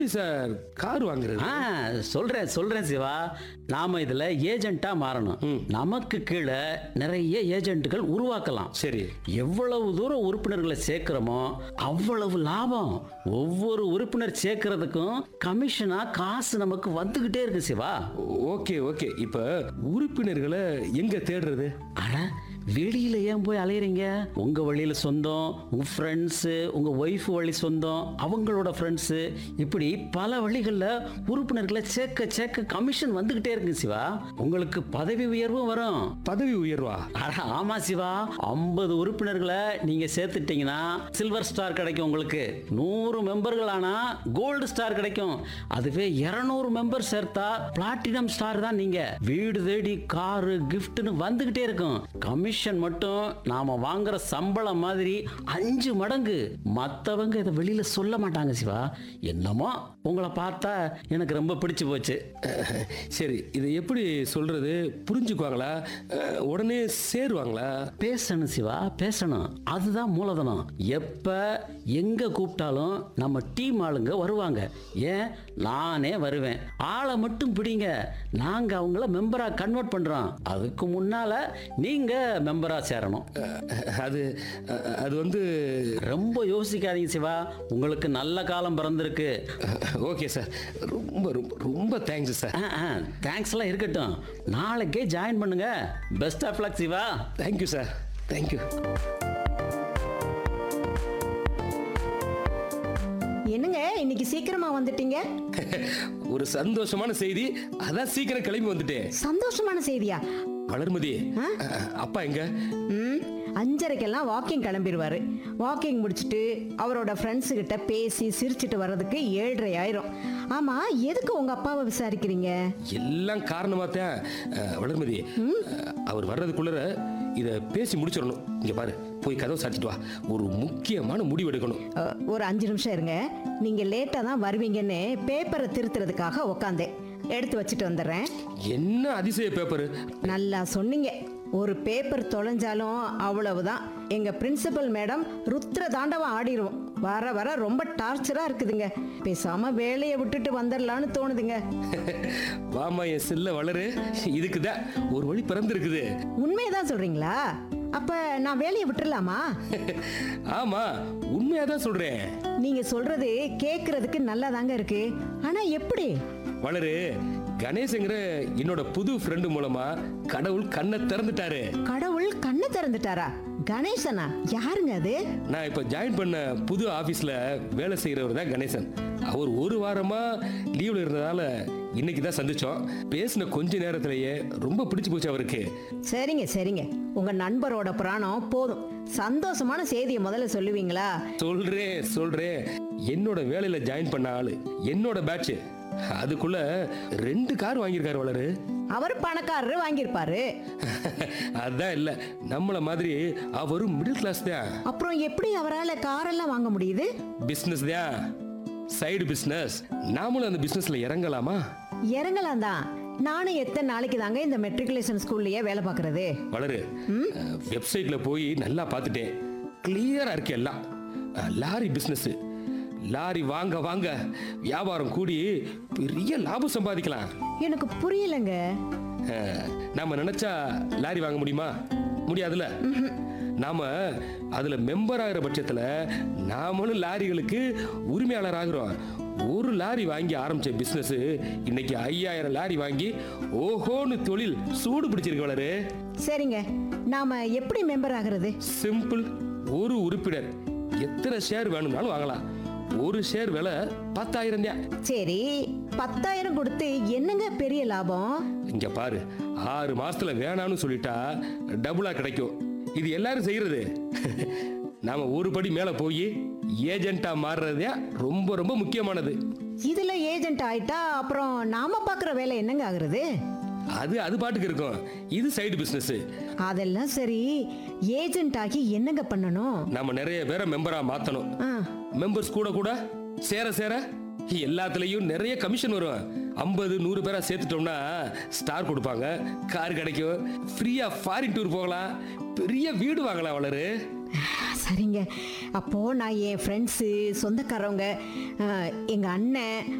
Sir car வாங்குறது? சொல்றேன் சிவா. நாம இதுல ஏஜென்ட்டா மாறணும். நமக்கு கீழே நிறைய ஏஜென்ட்டுகள் உருவாக்கலாம். சரி. எவ்வளவு தூரம் உறுப்பினர்களை சேர்க்கிறோமோ அவ்வளவு லாபம். ஒவ்வொரு உறுப்பினர் சேர்க்கறதுக்கும் கமிஷனா காசு நமக்கு வந்துகிட்டே இருக்கு சிவா. Okay okay. இப்ப உறுப்பினர்களை எங்க தேடுறது? அட, வெளியில ஏன் போய் அலையறீங்க? உங்க வழியில சொந்தம், உங்க ஃப்ரெண்ட்ஸ், உங்க ஒய்ஃப் வழி சொந்தம், அவங்களோட ஃப்ரெண்ட்ஸ், இப்படி பல வழிகளில் உறுப்பினர்களை சேர்க்க சேர்க்க கமிஷன் வந்துகிட்டே இருக்கு சிவா. உங்களுக்கு பதவி உயர்வும் வரும். பதவி உயர்வா? அட ஆமா சிவா. 50 உறுப்பினர்களை நீங்க சேர்த்துட்டீங்கன்னா சில்வர் ஸ்டார் கிடைக்கும் உங்களுக்கு. 100 மெம்பர்கள் ஆனா கோல்டு ஸ்டார் கிடைக்கும். அதுவே 200 மெம்பர் சேர்த்தா பிளாட்டினம் ஸ்டார் தான். நீங்க வீடு தேடி காரு கிஃப்ட்னு வந்துகிட்டே இருக்கும். கமிஷன் மட்டும் நாம வாங்குற சம்பளம் மாதிரி 5 மடங்கு. மத்தவங்க இதை வெளியில சொல்ல மாட்டாங்க சிவா. என்னமோ உங்களை பார்த்தா எனக்கு ரொம்ப பிடிச்சு போச்சு. சரி, இதை எப்படி சொல்றது? புரிஞ்சுக்குவாங்களா? உடனே சேருவாங்களா? பேசணும் சிவா, பேசணும். அதுதான் மூலதனம். எப்ப எங்க கூப்பிட்டாலும் நம்ம டீம் ஆளுங்க வருவாங்க. ஏன், நானே வருவேன். ஆளை மட்டும் பிடிங்க, நாங்க அவங்கள மெம்பரா கன்வெர்ட் பண்றோம். அதுக்கு முன்னால நீங்க மெம்பரா சேரணும். அது அது வந்து ரொம்ப யோசிக்காதீங்க சிவா. உங்களுக்கு நல்ல காலம் பிறந்திருக்கு. Okay sir. ரொம்ப ரொம்ப ரொம்ப தேங்க்ஸ் சார். தேங்க்ஸ்லாம் இருக்கட்டும். நாளைக்கே ஜாயின் பண்ணுங்க. Best of luck Siva. Thank you sir. Thank you. என்னங்க இன்னைக்கு சீக்கிரமா வந்துட்டீங்க? ஒரு சந்தோஷமான செய்தி, அதான் சீக்கிரம் கிளம்பி வந்துட்டேன். சந்தோஷமான செய்தியா? வளர்மதி, அப்பா எங்க? 5:30க்கெல்லாம் வாக்கிங் கிளம்பிடுவாரு. வாக்கிங் முடிச்சுட்டு அவரோட ஃப்ரெண்ட்ஸு கிட்ட பேசி சிரிச்சுட்டு வர்றதுக்கு 7:30 ஆயிரும். ஆமா, எதுக்கு உங்க அப்பாவை விசாரிக்கிறீங்க? எல்லாம் காரணமா தான் வளர்மதி. அவர் வர்றதுக்குள்ள இத பேசி முடிச்சிடணும். இங்க பாரு, போய் கதவை சாத்திட்டு வா. ஒரு முக்கியமான முடிவு எடுக்கணும். ஒரு 5 நிமிஷம் இருங்க. நீங்க லேட்டா தான் வருவீங்கன்னு பேப்பரை திருத்துறதுக்காக உக்காந்தேன். எடுத்து வச்சுட்டு வந்துடுறேன். என்ன அதிசய பேப்பர்! நல்லா சொன்னீங்க. ஒரு பேப்பர் தொலைஞ்சாலும் அவ்வளவுதான். எங்க பிரின்சிபல் மேடம் ருத்ர தாண்டவம் ஆடிடுவோம். வர வர ரொம்ப டார்ச்சரா இருக்குதுங்க. பேசாம வேலையை விட்டுட்டு வந்துடலான்னு தோணுதுங்க. வாமா என் செல்ல வளரு. இதுக்குதான் ஒரு வழி பிறந்திருக்குது. உண்மையதான் சொல்றீங்களா? அப்ப நான் வேலையை விட்டுறலாமா? ஆமா, உண்மையாதான் சொல்றேன். நீங்க சொல்றது கேக்குறதுக்கு நல்லா தாங்க இருக்கு. ஆனா எப்படி? வளரு, கணேஷ்ங்கிற என்னோட புது ஃப்ரெண்டு மூலமா கடவுள் கண்ணை திறந்துட்டாரு. கடவுள் கண்ணை திறந்துட்டாரா? கணேசனா? யாருங்க அது? நான் இப்ப ஜாயின் பண்ண புது ஆபீஸ்ல வேலை செய்யறவர் தான் கணேசன். அவர் ஒரு வாரமா லீவ்ல இருந்ததால இன்னைக்கு தான் சந்திச்சோம். பேசின கொஞ்ச நேரத்திலேயே ரொம்ப பிடிச்சு போச்சு அவருக்கு. சரிங்க சரிங்க, உங்க நண்பரோட பிராணம் போதும். சந்தோஷமான செய்தியை முதல்ல சொல்லுவீங்களா? சொல்றேன். என்னோட வேலையில ஜாயின் பண்ண ஆளு, என்னோட பேட்ச். அதுக்குள்ள 2 கார் வாங்கியிருக்காரு வளரு. அவர் பணக்காரரு, வாங்கியிருப்பாரு. அதான் இல்ல, நம்மள மாதிரி அவரும் மிடில் கிளாஸ் தான். அப்புறம் எப்படி அவரால் காரெல்லாம் வாங்க முடியுது? பிசினஸ் தான், சைடு பிசினஸ். நாமளும் அந்த பிசினஸ்ல இறங்கலாமா? இறங்கலாம் தான். நானும் எத்தனை நாளைக்கு தாங்க இந்த மெட்ரிகுலேஷன் ஸ்கூல்லயே வேலை பார்க்கறது? வளரு, வெப்சைட்ல போய் நல்லா பார்த்துட்டேன். கிளியரா இருக்கு எல்லாம். Lorry business. லாரி வாங்க வாங்க வியாபாரம் கூடி பெரிய லாபம் சம்பாதிக்கலாம். எனக்கு புரியலங்க. நாம நினைச்சா லாரி வாங்க முடியுமா? முடியாதுல. நாம அதுல மெம்பர் ஆகிற பட்சத்துல நாமளும் லாரிகளுக்கு உரிமையாளர் ஆகிறோம். ஒரு லாரி வாங்கி ஆரம்பிச்ச பிசினஸ் இன்னைக்கு 5000 லாரி வாங்கி ஓஹோன்னு தொழில் சூடு பிடிச்சிருக்கு வளரு. சரிங்க, நாம எப்படி மெம்பர் ஆகிறது? சிம்பிள். ஒரு உறுப்பினர் எத்தனை ஷேர் வேணும்னாலும் வாங்கலாம். ஒரு ஷேர் விலை 10,000 தான். சரி, 10,000 கொடுத்து என்னங்க பெரிய லாபம்? இங்க பாரு, 6 மாசத்துல வேணாம்னு சொல்லிட்டா டபுளா கிடைக்கும். இது எல்லாரும் செய்யறது. நாம ஒரு படி மேல போய் ஏஜென்ட்டா மாறுறதே ரொம்ப ரொம்ப முக்கியமானது. இதுல ஏஜென்ட் ஆயிட்டா அப்புறம் நாம பாக்குற வேலை என்னங்க ஆகுறது? அது பாட்டுக்கு இருக்கும். இது சைடு பிசினஸ். அதெல்லாம் சரி, ஏஜென்ட் ஆகி என்னங்க பண்ணணும்? நம்ம நிறைய பேரை மெம்பரா மாத்தணும். மெம்பர்ஸ் கூட கூட சேர சேர எல்லாத்துலயும் நிறைய கமிஷன் வரும். 50-100 பேரா சேர்த்துட்டோம்னா ஸ்டார் கொடுப்பாங்க, கார் கிடைக்கும், ஃப்ரீயா ஃபாரின் டூர் போகலாம், பெரிய வீடு வாங்கலாம் வளரு. சரிங்க. அப்போது நான் என் ஃப்ரெண்ட்ஸு, சொந்தக்காரவங்க, எங்கள் அண்ணன்